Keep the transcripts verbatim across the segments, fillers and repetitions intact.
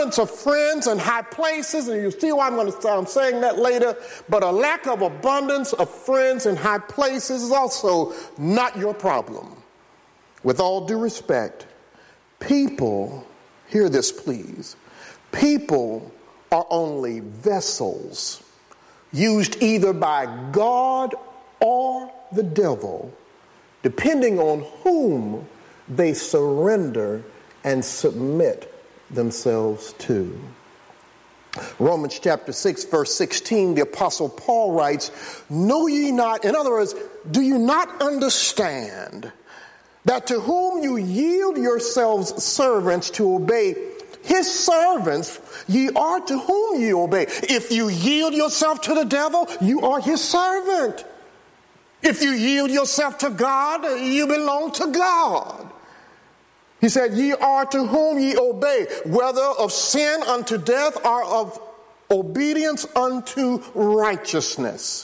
abundance of friends in high places, and you'll see why I'm going to I'm saying that later, but a lack of abundance of friends in high places is also not your problem. With all due respect, people, hear this please, people are only vessels used either by God or the devil, depending on whom they surrender and submit themselves to. Romans chapter six, verse sixteen, the Apostle Paul writes, "Know ye not," in other words, do you not understand that to whom you yield yourselves servants to obey, his servants ye are to whom ye obey? If you yield yourself to the devil, you are his servant. If you yield yourself to God, you belong to God. He said, ye are to whom ye obey, whether of sin unto death or of obedience unto righteousness.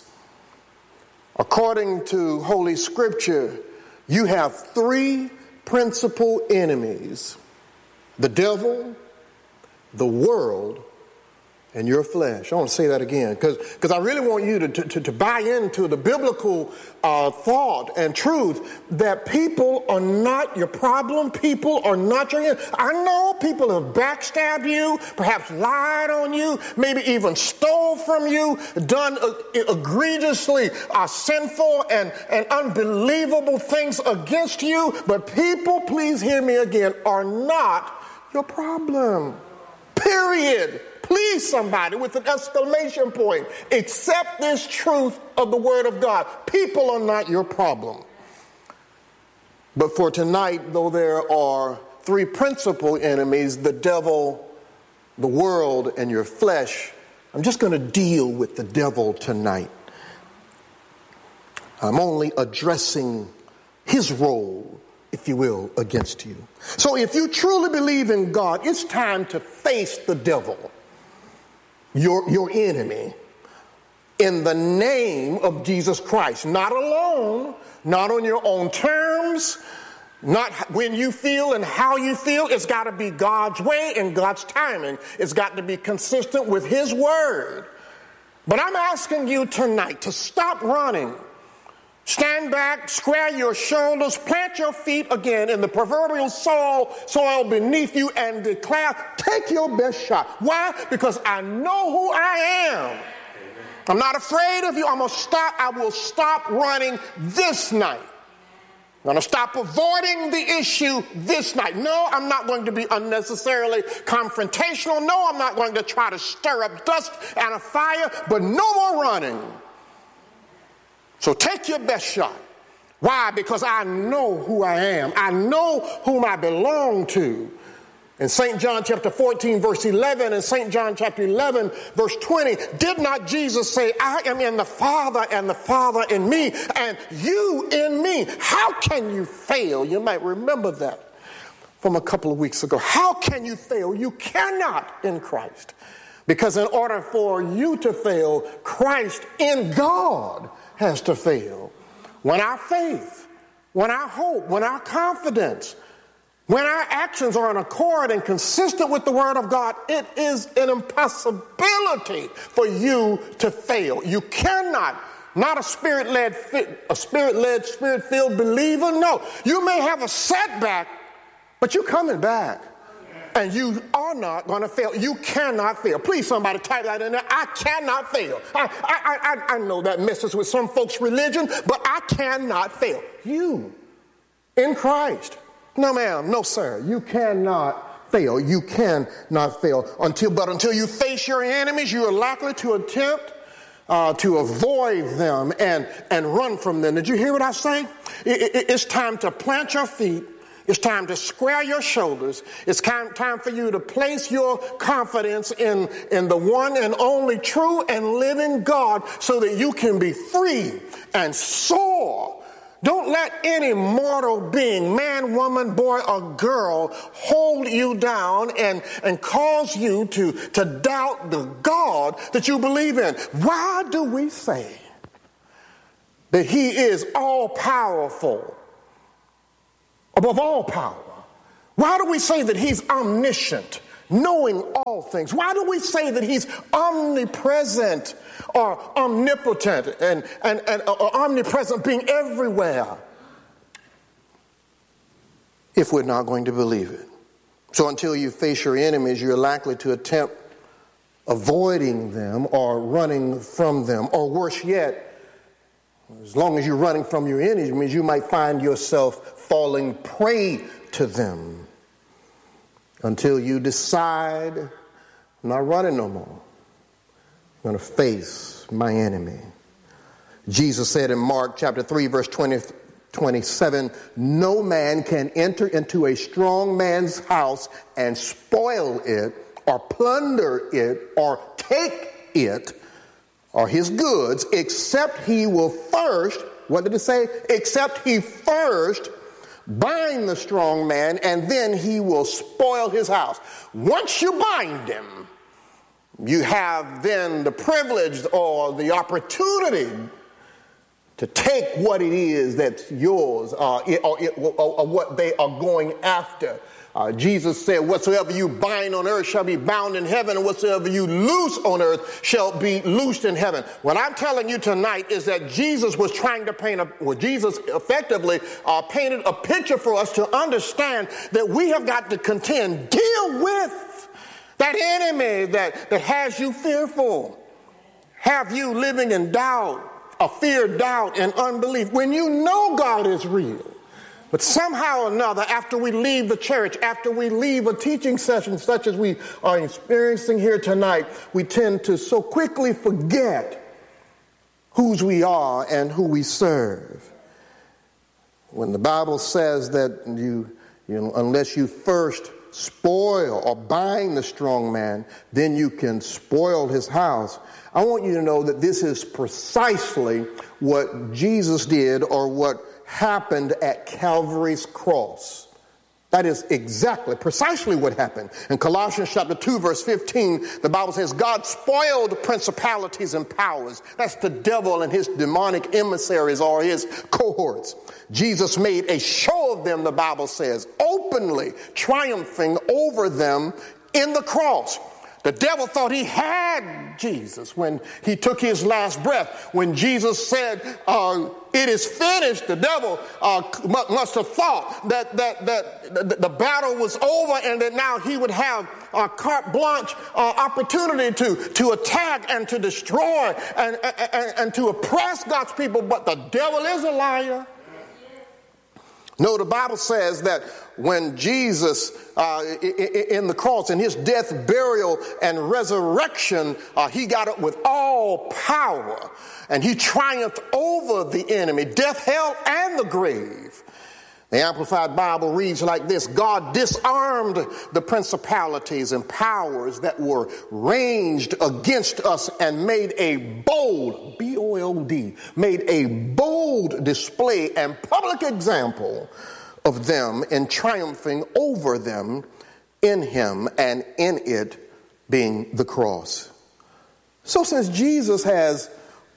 According to Holy Scripture, you have three principal enemies: the devil, the world, and your flesh. I want to say that again because because I really want you to, to, to buy into the biblical uh, thought and truth that people are not your problem. People are not your enemy. I know people have backstabbed you, perhaps lied on you, maybe even stole from you, done uh, egregiously uh, sinful and, and unbelievable things against you. But people, please hear me again, are not your problem. Period. Please, somebody, with an exclamation point, accept this truth of the Word of God. People are not your problem. But for tonight, though there are three principal enemies, the devil, the world, and your flesh, I'm just going to deal with the devil tonight. I'm only addressing his role, if you will, against you. So if you truly believe in God, it's time to face the devil, your, your enemy, in the name of Jesus Christ. Not alone, not on your own terms, not when you feel and how you feel. It's got to be God's way and God's timing. It's got to be consistent with his word. But I'm asking you tonight to stop running. Stand back, square your shoulders, plant your feet again in the proverbial soil, soil beneath you, and declare, take your best shot. Why? Because I know who I am. I'm not afraid of you. I'm going to stop. I will stop running this night. I'm going to stop avoiding the issue this night. No, I'm not going to be unnecessarily confrontational. No, I'm not going to try to stir up dust and a fire, but no more running. So take your best shot. Why? Because I know who I am. I know whom I belong to. In Saint John chapter fourteen, verse eleven, and Saint John chapter eleven, verse twenty, did not Jesus say, I am in the Father and the Father in me and you in me? How can you fail? You might remember that from a couple of weeks ago. How can you fail? You cannot in Christ. Because in order for you to fail, Christ in God has to fail. When our faith, when our hope, when our confidence, when our actions are in accord and consistent with the Word of God, it is an impossibility for you to fail. You cannot, not a spirit-led, a spirit-led, spirit-filled believer. No, you may have a setback, but you're coming back. And you are not going to fail. You cannot fail. Please, somebody type that in there. I cannot fail. I, I, I, I know that messes with some folks' religion, but I cannot fail. You, in Christ. No, ma'am. No, sir. You cannot fail. You cannot fail. Until, but until you face your enemies, you are likely to attempt uh, to avoid them and, and run from them. Did you hear what I say? It, it, it's time to plant your feet. It's time to square your shoulders. It's time, time for you to place your confidence in, in the one and only true and living God so that you can be free and soar. Don't let any mortal being, man, woman, boy, or girl, hold you down and, and cause you to, to doubt the God that you believe in. Why do we say that he is all-powerful, above all power? Why do we say that he's omniscient, knowing all things. Why do we say that he's omnipresent or omnipotent and, and, and or omnipresent, being everywhere, if we're not going to believe it? So until you face your enemies, you're likely to attempt avoiding them or running from them, or worse yet, as long as you're running from your enemies, you might find yourself falling prey to them until you decide, I'm not running no more. I'm going to face my enemy. Jesus said in Mark chapter three, verse twenty, twenty-seven, no man can enter into a strong man's house and spoil it or plunder it or take it or his goods, except he will first, what did it say? Except he first bind the strong man, and then he will spoil his house. Once you bind him, you have then the privilege or the opportunity to take what it is that's yours, uh, or, or, or what they are going after. Uh, Jesus said, whatsoever you bind on earth shall be bound in heaven, and whatsoever you loose on earth shall be loosed in heaven. What I'm telling you tonight is that Jesus was trying to paint a, well, Jesus effectively uh, painted a picture for us to understand that we have got to contend, deal with that enemy that, that has you fearful, have you living in doubt, a fear, doubt, and unbelief, when you know God is real. But somehow or another, after we leave the church, after we leave a teaching session such as we are experiencing here tonight, we tend to so quickly forget whose we are and who we serve. When the Bible says that you, you know, unless you first spoil or bind the strong man, then you can spoil his house. I want you to know that this is precisely what Jesus did, or what happened at Calvary's cross. That is exactly, precisely what happened. In Colossians chapter two, verse fifteen, the Bible says, God spoiled principalities and powers. That's the devil and his demonic emissaries, or his cohorts. Jesus made a show of them, the Bible says, openly triumphing over them in the cross. The devil thought he had Jesus when he took his last breath. When Jesus said, uh, it is finished, the devil uh, must have thought that, that, that the battle was over, and that now he would have a carte blanche uh, opportunity to, to attack and to destroy and, and, and to oppress God's people. But the devil is a liar. No, the Bible says that when Jesus, uh, in the cross, in his death, burial, and resurrection, uh, he got up with all power, and he triumphed over the enemy, death, hell, and the grave. The Amplified Bible reads like this: God disarmed the principalities and powers that were ranged against us and made a bold, B O L D, made a bold display and public example of them, in triumphing over them in him, and in it being the cross. So since Jesus has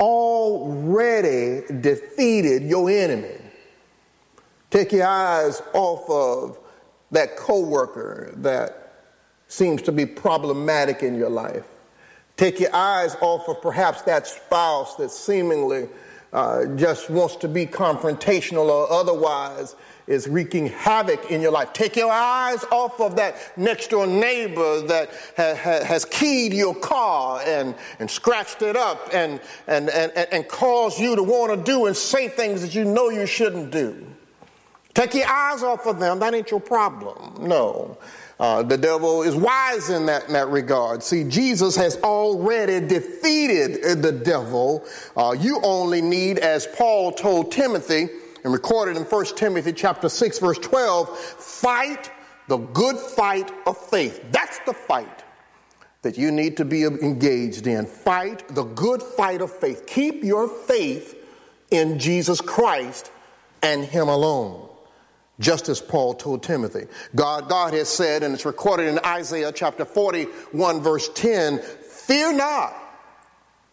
already defeated your enemy, take your eyes off of that coworker that seems to be problematic in your life. Take your eyes off of perhaps that spouse that seemingly uh, just wants to be confrontational or otherwise is wreaking havoc in your life. Take your eyes off of that next door neighbor that ha- ha- has keyed your car and, and scratched it up and, and, and, and caused you to want to do and say things that you know you shouldn't do. Take your eyes off of them. That ain't your problem. No. Uh, the devil is wise in that, in that regard. See, Jesus has already defeated the devil. Uh, you only need, as Paul told Timothy, and recorded in First Timothy chapter six, verse twelve, fight the good fight of faith. That's the fight that you need to be engaged in. Fight the good fight of faith. Keep your faith in Jesus Christ and him alone, just as Paul told Timothy. God, God has said, and it's recorded in Isaiah chapter forty-one, verse ten, fear not,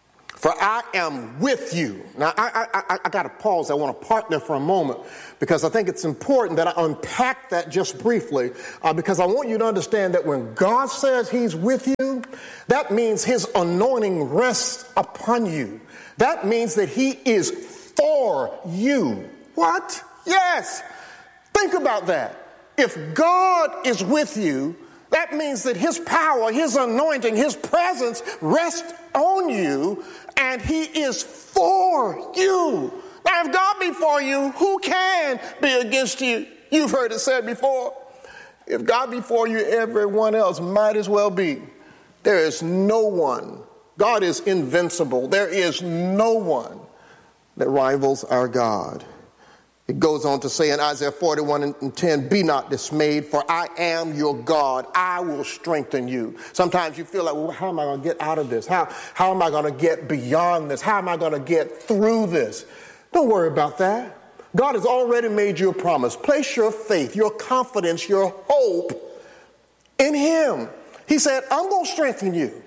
For I am with you. Now, I, I, I, I got to pause. I want to park there for a moment because I think it's important that I unpack that just briefly uh, because I want you to understand that when God says he's with you, that means his anointing rests upon you. That means that he is for you. What? Yes. Think about that. If God is with you, that means that his power, his anointing, his presence rests on you, and he is for you. Now, if God be for you, who can be against you? You've heard it said before. If God be for you, everyone else might as well be. There is no one. God is invincible. There is no one that rivals our God. It goes on to say in Isaiah forty-one and ten, be not dismayed, for I am your God. I will strengthen you. Sometimes you feel like, well, how am I going to get out of this? How, how am I going to get beyond this? How am I going to get through this? Don't worry about that. God has already made you a promise. Place your faith, your confidence, your hope in him. He said, I'm going to strengthen you.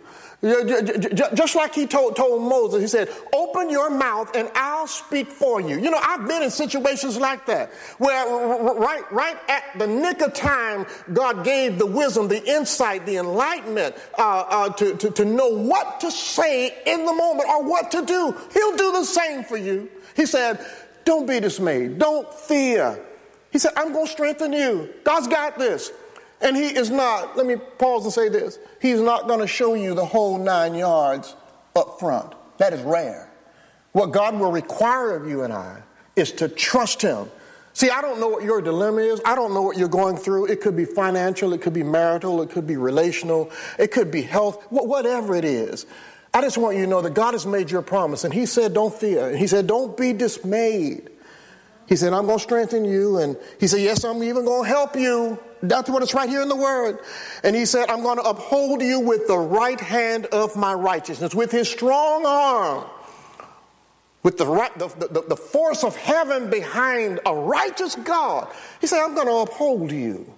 Just like he told, told Moses, he said, open your mouth and I'll speak for you. You know, I've been in situations like that where right, right at the nick of time, God gave the wisdom, the insight, the enlightenment uh, uh, to, to, to know what to say in the moment or what to do. He'll do the same for you. He said, don't be dismayed. Don't fear. He said, I'm going to strengthen you. God's got this. And he is not, let me pause and say this, he's not going to show you the whole nine yards up front. That is rare. What God will require of you and I is to trust him. See, I don't know what your dilemma is. I don't know what you're going through. It could be financial, it could be marital, it could be relational, it could be health, whatever it is. I just want you to know that God has made you a promise. And he said, don't fear. He said, don't be dismayed. He said, I'm going to strengthen you. And he said, yes, I'm even going to help you. That's what it's right here in the word. And he said, I'm going to uphold you with the right hand of my righteousness, with his strong arm, with the, right, the, the, the force of heaven behind a righteous God. He said, I'm going to uphold you.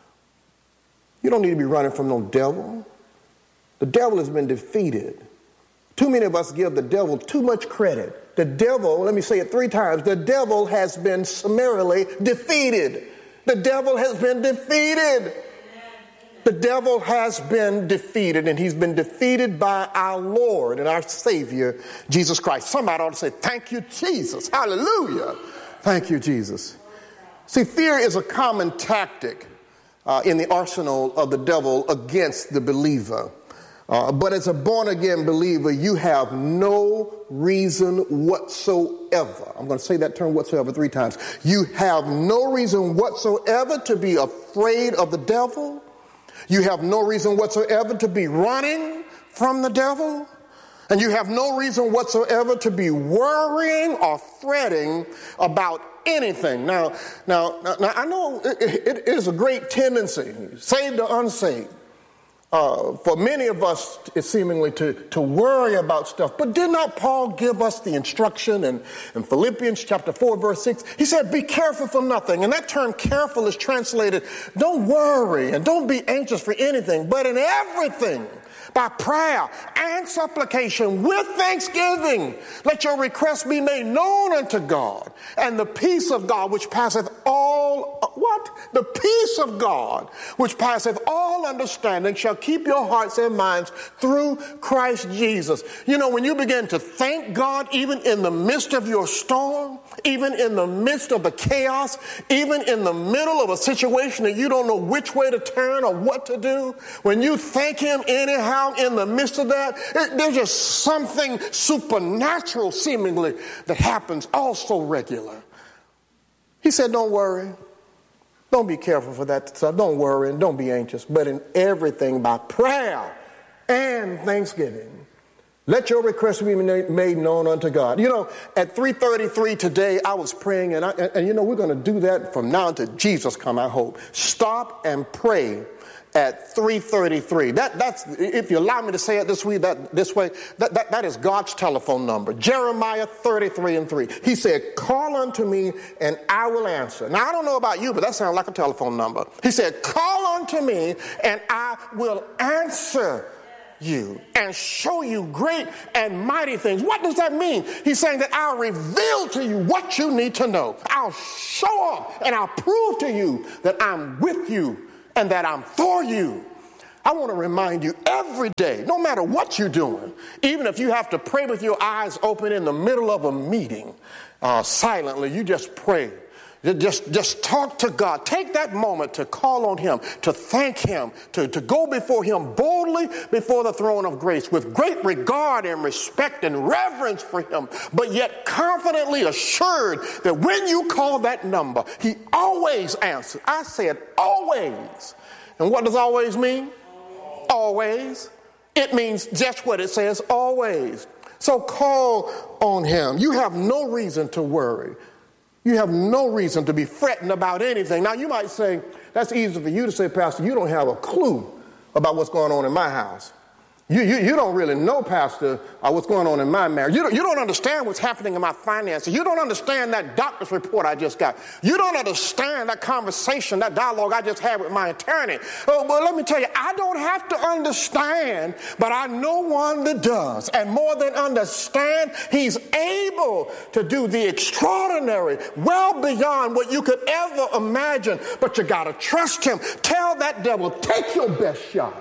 You don't need to be running from no devil. The devil has been defeated. Too many of us give the devil too much credit. The devil, let me say it three times, the devil has been summarily defeated. The devil has been defeated. The devil has been defeated, and he's been defeated by our Lord and our Savior, Jesus Christ. Somebody ought to say, thank you, Jesus. Hallelujah. Thank you, Jesus. See, fear is a common tactic uh, in the arsenal of the devil against the believer. Uh, but as a born-again believer, you have no reason whatsoever. I'm going to say that term whatsoever three times. You have no reason whatsoever to be afraid of the devil. You have no reason whatsoever to be running from the devil. And you have no reason whatsoever to be worrying or fretting about anything. Now, now, now I know it, it is a great tendency, saved or unsaved, Uh, for many of us, it's seemingly to, to worry about stuff. But did not Paul give us the instruction in, in Philippians chapter four, verse six? He said, be careful for nothing. And that term careful is translated, don't worry and don't be anxious for anything, but in everything, by prayer and supplication with thanksgiving, let your requests be made known unto God. And the peace of God, which passeth all, what? The peace of God, which passeth all understanding, shall keep your hearts and minds through Christ Jesus. You know, when you begin to thank God, even in the midst of your storm, even in the midst of the chaos, even in the middle of a situation that you don't know which way to turn or what to do, when you thank him anyhow, in the midst of that, it, there's just something supernatural seemingly that happens also regular. He said, don't worry. Don't be careful for that stuff. Don't worry and don't be anxious. But in everything by prayer and thanksgiving, let your requests be made known unto God. You know, at three thirty-three today, I was praying, and, I, and, and you know, we're going to do that from now until Jesus come, I hope. Stop and pray at three thirty-three. That, that's, if you allow me to say it this way, that, this way that, that, that is God's telephone number. Jeremiah thirty-three and three. He said, call unto me and I will answer. Now, I don't know about you, but that sounds like a telephone number. He said, call unto me and I will answer you and show you great and mighty things. What does that mean? He's saying that I'll reveal to you what you need to know. I'll show up and I'll prove to you that I'm with you and that I'm for you. I want to remind you every day, no matter what you're doing, even if you have to pray with your eyes open in the middle of a meeting, uh, silently, you just pray. Just, just talk to God. Take that moment to call on him, to thank him, to, to go before him boldly before the throne of grace with great regard and respect and reverence for him, but yet confidently assured that when you call that number, he always answers. I said always. And what does always mean? Always. It means just what it says, always. So call on him. You have no reason to worry. You have no reason to be fretting about anything. Now, you might say, that's easy for you to say, Pastor, you don't have a clue about what's going on in my house. You, you, you don't really know, Pastor, uh, what's going on in my marriage. You don't, you don't understand what's happening in my finances. You don't understand that doctor's report I just got. You don't understand that conversation, that dialogue I just had with my attorney. Oh, well, let me tell you, I don't have to understand, but I know one that does. And more than understand, he's able to do the extraordinary, well beyond what you could ever imagine. But you got to trust him. Tell that devil, take your best shot.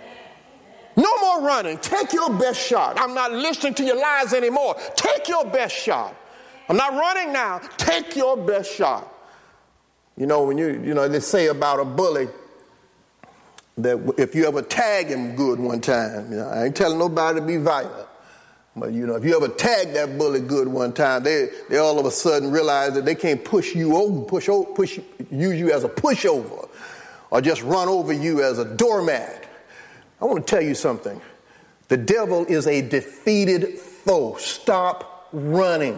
No more running. Take your best shot. I'm not listening to your lies anymore. Take your best shot. I'm not running now. Take your best shot. You know, when you, you know, they say about a bully that if you ever tag him good one time, you know, I ain't telling nobody to be violent, but, you know, if you ever tag that bully good one time, they, they all of a sudden realize that they can't push you over, push, push, use you as a pushover or just run over you as a doormat. I want to tell you something. The devil is a defeated foe. Stop running.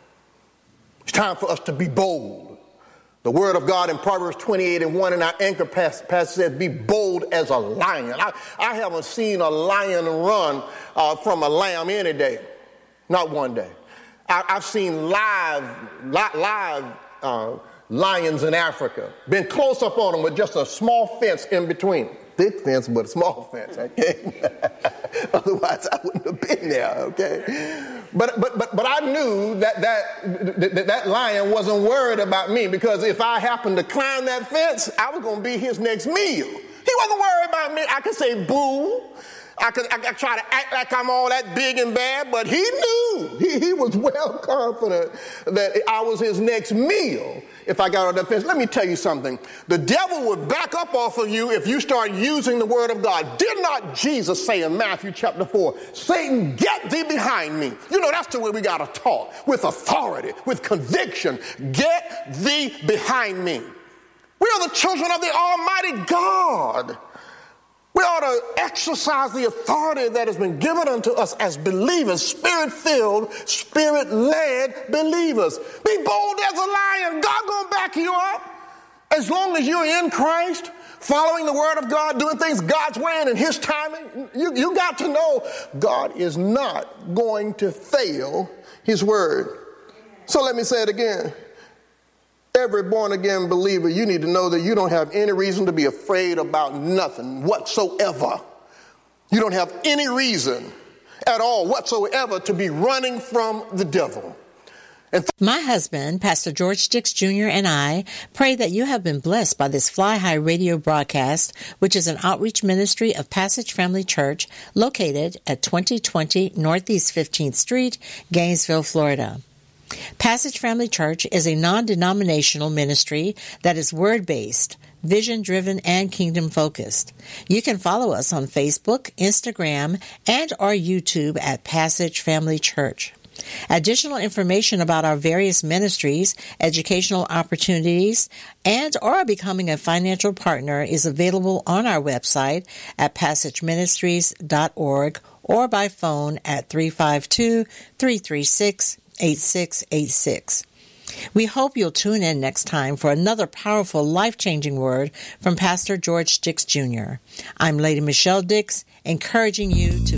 It's time for us to be bold. The word of God in Proverbs twenty-eight and one in our anchor passage says, be bold as a lion. I, I haven't seen a lion run uh, from a lamb any day. Not one day. I, I've seen live, li- live uh, lions in Africa. Been close up on them with just a small fence in between. Thick fence, but a small fence, okay? Otherwise, I wouldn't have been there, okay? But but but but I knew that that, that that lion wasn't worried about me, because if I happened to climb that fence, I was going to be his next meal. He wasn't worried about me. I could say boo. I could, I could try to act like I'm all that big and bad, but he knew. He, he was well confident that I was his next meal if I got on that fence. Let me tell you something. The devil would back up off of you if you start using the word of God. Did not Jesus say in Matthew chapter four, Satan, get thee behind me? You know, that's the way we got to talk, with authority, with conviction. Get thee behind me. We are the children of the Almighty God. We ought to exercise the authority that has been given unto us as believers, spirit-filled, spirit-led believers. Be bold as a lion. God gonna back you up. As long as you're in Christ, following the word of God, doing things God's way and in his timing, you, you got to know God is not going to fail his word. So let me say it again. Every born-again believer, you need to know that you don't have any reason to be afraid about nothing whatsoever. You don't have any reason at all whatsoever to be running from the devil. And th- My husband, Pastor George Dix Junior, and I pray that you have been blessed by this Fly High radio broadcast, which is an outreach ministry of Passage Family Church located at twenty twenty Northeast fifteenth Street, Gainesville, Florida. Passage Family Church is a non-denominational ministry that is word-based, vision-driven, and kingdom-focused. You can follow us on Facebook, Instagram, and our YouTube at Passage Family Church. Additional information about our various ministries, educational opportunities, and or becoming a financial partner is available on our website at passage ministries dot org or by phone at three five two, three three six, eight six eight six. We hope you'll tune in next time for another powerful, life-changing word from Pastor George Dix Junior I'm Lady Michelle Dix, encouraging you to